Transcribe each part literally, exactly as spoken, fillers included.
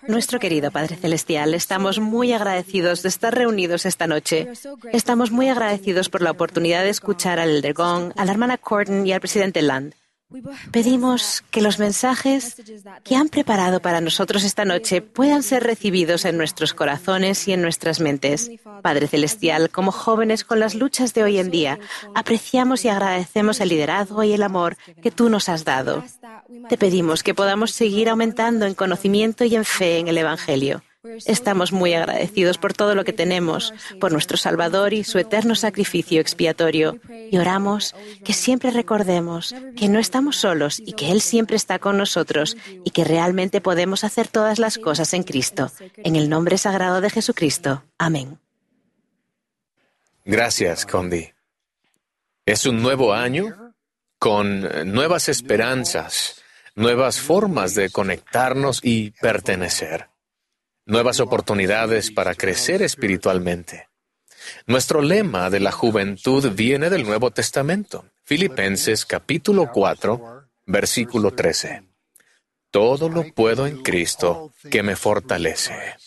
Nuestro querido Padre Celestial, estamos muy agradecidos de estar reunidos esta noche. Estamos muy agradecidos por la oportunidad de escuchar al Elder Gong, a la hermana Corden y al presidente Land. Pedimos que los mensajes que han preparado para nosotros esta noche puedan ser recibidos en nuestros corazones y en nuestras mentes. Padre Celestial, como jóvenes con las luchas de hoy en día, apreciamos y agradecemos el liderazgo y el amor que tú nos has dado. Te pedimos que podamos seguir aumentando en conocimiento y en fe en el Evangelio. Estamos muy agradecidos por todo lo que tenemos, por nuestro Salvador y su eterno sacrificio expiatorio, y oramos que siempre recordemos que no estamos solos y que Él siempre está con nosotros y que realmente podemos hacer todas las cosas en Cristo. En el nombre sagrado de Jesucristo. Amén. Gracias, Condi. Es un nuevo año con nuevas esperanzas, nuevas formas de conectarnos y pertenecer. Nuevas oportunidades para crecer espiritualmente. Nuestro lema de la juventud viene del Nuevo Testamento, Filipenses capítulo cuatro, versículo trece. Todo lo puedo en Cristo que me fortalece.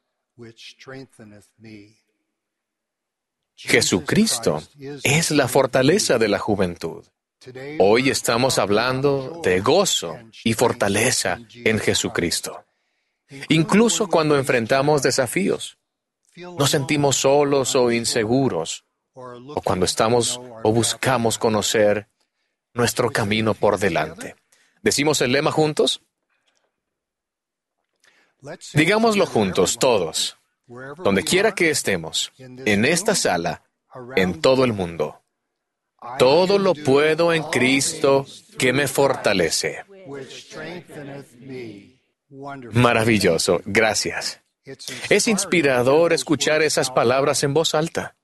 Jesucristo es la fortaleza de la juventud. Hoy estamos hablando de gozo y fortaleza en Jesucristo. Incluso cuando enfrentamos desafíos, nos sentimos solos o inseguros, o cuando estamos o buscamos conocer nuestro camino por delante. ¿Decimos el lema juntos? Digámoslo juntos, todos, donde quiera que estemos, en esta sala, en todo el mundo. Todo lo puedo en Cristo que me fortalece. Maravilloso, gracias. Es inspirador escuchar esas palabras en voz alta.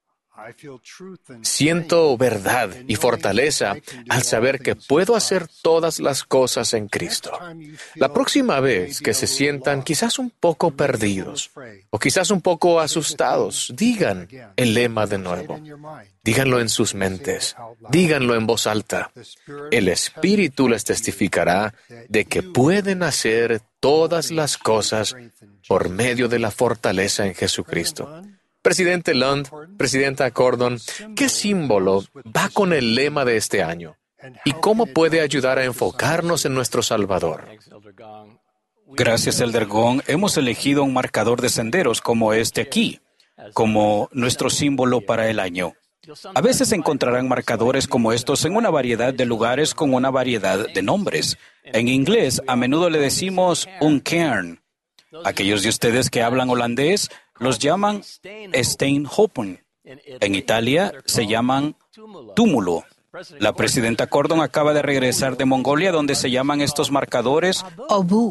Siento verdad y fortaleza al saber que puedo hacer todas las cosas en Cristo. La próxima vez que se sientan quizás un poco perdidos o quizás un poco asustados, digan el lema de nuevo. Díganlo en sus mentes. Díganlo en voz alta. El Espíritu les testificará de que pueden hacer todas las cosas por medio de la fortaleza en Jesucristo. Presidente Lund, Presidenta Cordon, ¿qué símbolo va con el lema de este año? ¿Y cómo puede ayudar a enfocarnos en nuestro Salvador? Gracias, Elder Gong. Hemos elegido un marcador de senderos como este aquí, como nuestro símbolo para el año. A veces encontrarán marcadores como estos en una variedad de lugares con una variedad de nombres. En inglés, a menudo le decimos un cairn. Aquellos de ustedes que hablan holandés los llaman steenhopen. En Italia se llaman túmulo. La presidenta Cordon acaba de regresar de Mongolia, donde se llaman estos marcadores obú.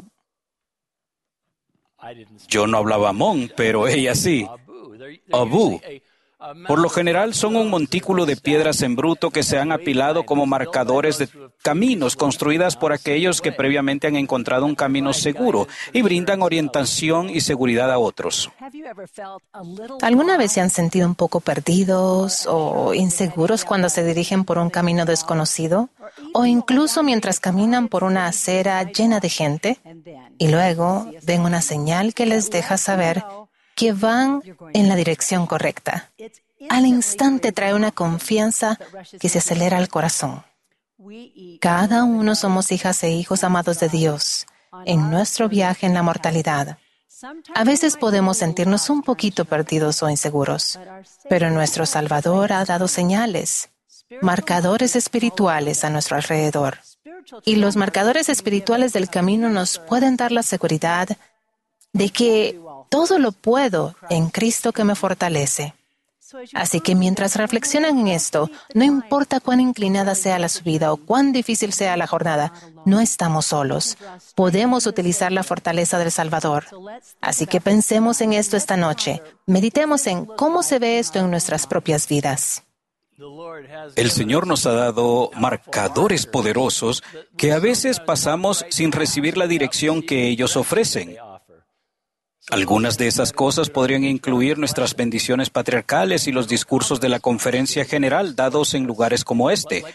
Yo no hablaba Hmong, pero ella sí. Obú. Por lo general son un montículo de piedras en bruto que se han apilado como marcadores de caminos construidas por aquellos que previamente han encontrado un camino seguro y brindan orientación y seguridad a otros. ¿Alguna vez se han sentido un poco perdidos o inseguros cuando se dirigen por un camino desconocido? O incluso mientras caminan por una acera llena de gente y luego ven una señal que les deja saber que van en la dirección correcta. Al instante trae una confianza que se acelera al corazón. Cada uno somos hijas e hijos amados de Dios en nuestro viaje en la mortalidad. A veces podemos sentirnos un poquito perdidos o inseguros, pero nuestro Salvador ha dado señales, marcadores espirituales a nuestro alrededor. Y los marcadores espirituales del camino nos pueden dar la seguridad de que todo lo puedo en Cristo que me fortalece. Así que mientras reflexionan en esto, no importa cuán inclinada sea la subida o cuán difícil sea la jornada, no estamos solos. Podemos utilizar la fortaleza del Salvador. Así que pensemos en esto esta noche. Meditemos en cómo se ve esto en nuestras propias vidas. El Señor nos ha dado marcadores poderosos que a veces pasamos sin recibir la dirección que ellos ofrecen. Algunas de esas cosas podrían incluir nuestras bendiciones patriarcales y los discursos de la conferencia general dados en lugares como este,